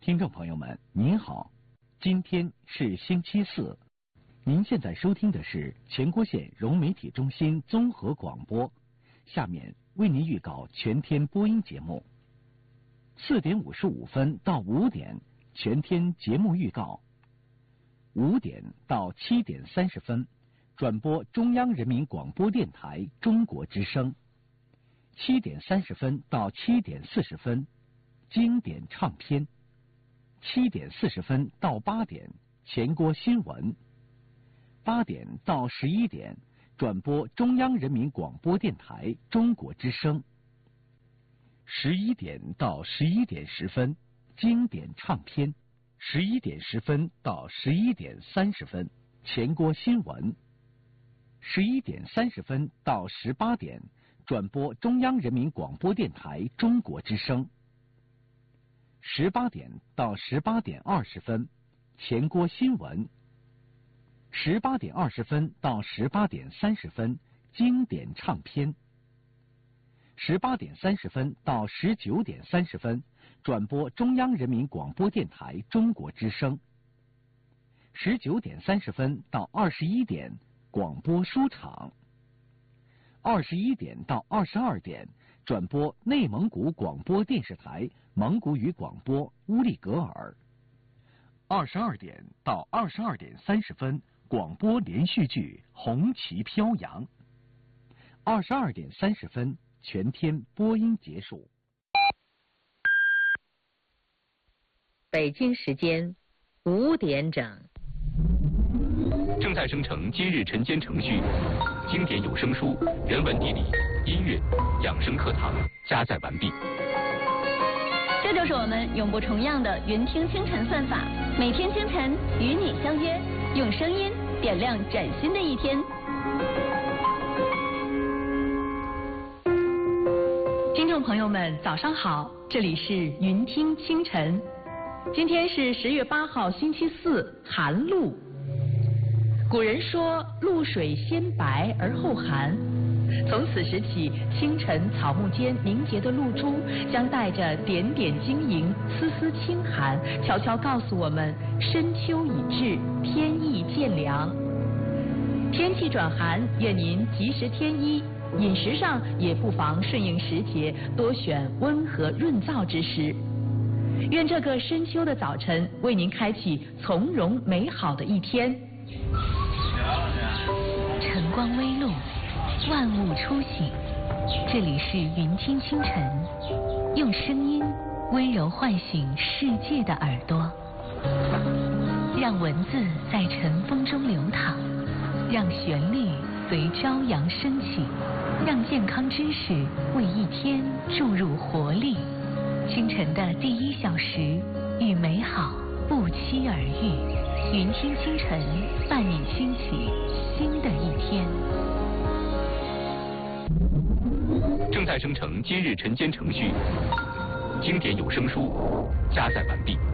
听众朋友们，您好，今天是星期四，您现在收听的是全国县融媒体中心综合广播。下面为您预告全天播音节目。4点55分到5点，全天节目预告。5点到7点30分，转播中央人民广播电台中国之声。7点30分到7点40分，经典唱片。7点40分到8点，全国新闻。8点到11点，转播中央人民广播电台中国之声。11点到11点10分，经典唱片。11点10分到11点30分，全国新闻。11点30分到18点，转播中央人民广播电台中国之声。18点到18点20分，全国新闻。18点20分到18点30分，经典唱片。18点30分到19点30分，转播中央人民广播电台中国之声。19点30分到21点，广播书场。21点到22点，转播内蒙古广播电视台蒙古语广播乌力格尔。22点到22点30分，广播连续剧《红旗飘扬》。22点30分，全天播音结束。 北京时间5点整。 正在生成今日晨间程序，经典有声书、人文地理、音乐、养生课堂加载完毕。 这就是我们永不重样的云听清晨算法，每天清晨与你相约，用声音点亮崭新的一天。 听众朋友们，早上好，这里是云听清晨。今天是10月8号，星期四，寒露。古人说，露水先白而后寒。从此时起，清晨草木间凝结的露珠将带着点点晶莹、丝丝清寒，悄悄告诉我们深秋已至，天意渐凉。天气转寒，愿您及时添衣，饮食上也不妨顺应时节，多选温和润燥之食。愿这个深秋的早晨为您开启从容美好的一天。 晨光微露，万物初醒，这里是云听清晨，用声音温柔唤醒世界的耳朵，让文字在晨风中流淌，让旋律随朝阳升起，让健康知识为一天注入活力。清晨的第1小时，与美好不期而遇。云听清晨，伴你兴起新的一天。 正在生成今日晨间程序，经典有声书加载完毕。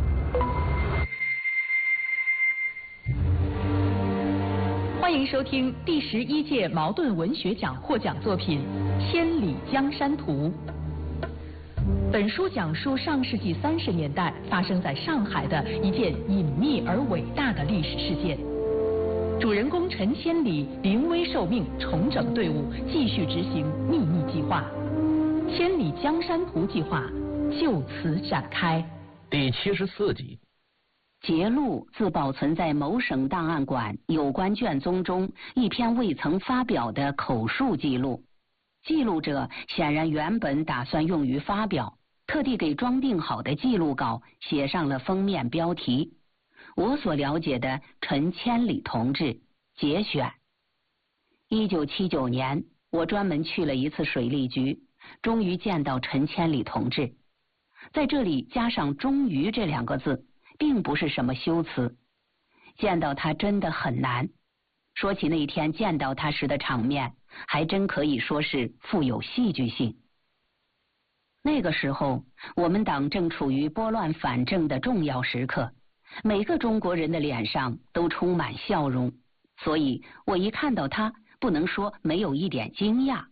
欢迎收听第11届茅盾文学奖获奖作品《千里江山图》。本书讲述上世纪30年代发生在上海的一件隐秘而伟大的历史事件。主人公陈千里临危受命，重整队伍，继续执行秘密计划。千里江山图计划就此展开。 第74集。 节录自保存在某省档案馆有关卷宗中一篇未曾发表的口述记录，记录者显然原本打算用于发表，特地给装订好的记录稿写上了封面标题：我所了解的陈千里同志节选。1979年，我专门去了一次水利局，终于见到陈千里同志。在这里加上终于这2个字，并不是什么修辞。见到他真的很难。说起那天见到他时的场面，还真可以说是富有戏剧性。那个时候，我们党正处于拨乱反正的重要时刻，每个中国人的脸上都充满笑容，所以我一看到他，不能说没有一点惊讶。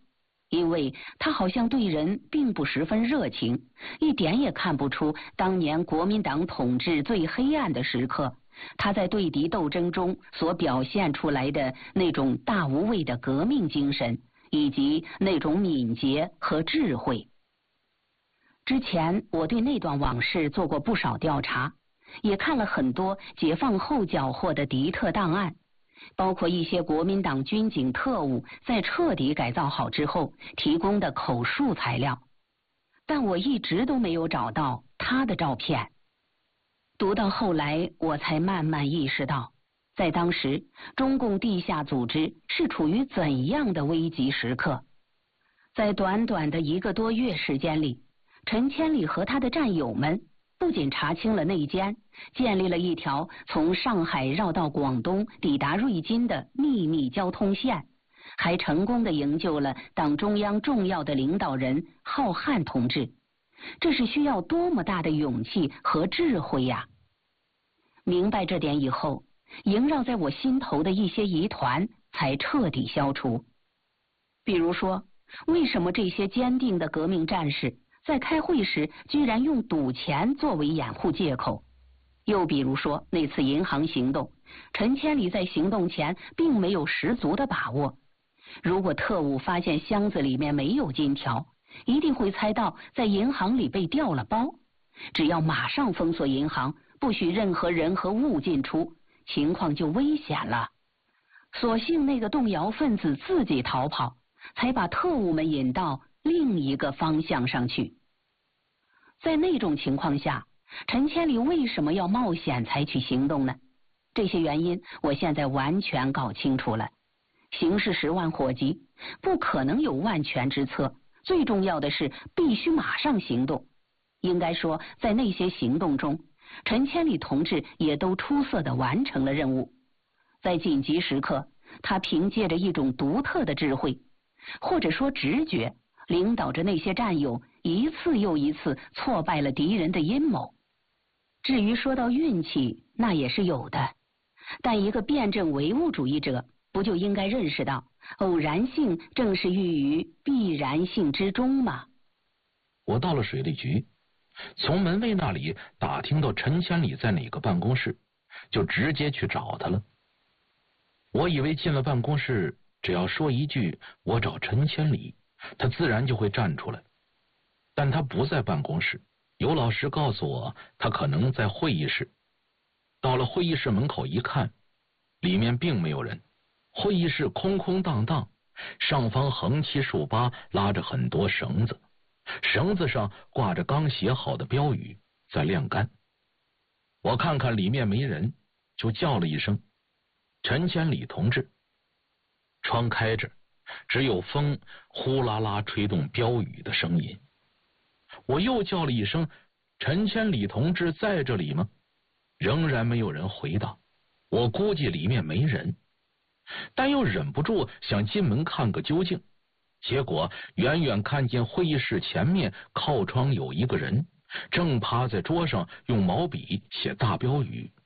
因为他好像对人并不十分热情，一点也看不出当年国民党统治最黑暗的时刻，他在对敌斗争中所表现出来的那种大无畏的革命精神，以及那种敏捷和智慧。之前我对那段往事做过不少调查，也看了很多解放后缴获的敌特档案，包括一些国民党军警特务在彻底改造好之后提供的口述材料，但我一直都没有找到他的照片。读到后来，我才慢慢意识到，在当时中共地下组织是处于怎样的危急时刻。在短短的1个多月时间里，陈千里和他的战友们不仅查清了内奸，建立了一条从上海绕到广东抵达瑞金的秘密交通线，还成功地营救了党中央重要的领导人浩瀚同志。这是需要多么大的勇气和智慧呀！明白这点以后，萦绕在我心头的一些疑团才彻底消除。比如说，为什么这些坚定的革命战士在开会时居然用赌钱作为掩护借口？又比如说，那次银行行动，陈千里在行动前并没有十足的把握。如果特务发现箱子里面没有金条，一定会猜到在银行里被调了包，只要马上封锁银行，不许任何人和物进出，情况就危险了。所幸那个动摇分子自己逃跑，才把特务们引到另一个方向上去。在那种情况下，陈千里为什么要冒险采取行动呢？这些原因我现在完全搞清楚了。形势10万火急，不可能有万全之策，最重要的是必须马上行动。应该说，在那些行动中，陈千里同志也都出色地完成了任务。在紧急时刻，他凭借着一种独特的智慧，或者说直觉，领导着那些战友一次又一次挫败了敌人的阴谋。至于说到运气，那也是有的，但一个辩证唯物主义者不就应该认识到，偶然性正是寓于必然性之中吗？ 我到了水利局，从门卫那里打听到陈千里在哪个办公室，就直接去找他了。我以为进了办公室，只要说一句我找陈千里，他自然就会站出来。但他不在办公室，尤老师告诉我他可能在会议室。到了会议室门口一看，里面并没有人，会议室空空荡荡，上方横七竖八拉着很多绳子，绳子上挂着刚写好的标语在晾干。我看看里面没人，就叫了一声陈千里同志。窗开着，只有风呼啦啦吹动标语的声音。我又叫了一声陈千里同志在这里吗？仍然没有人回答。我估计里面没人，但又忍不住想进门看个究竟。结果远远看见会议室前面靠窗有一个人，正趴在桌上用毛笔写大标语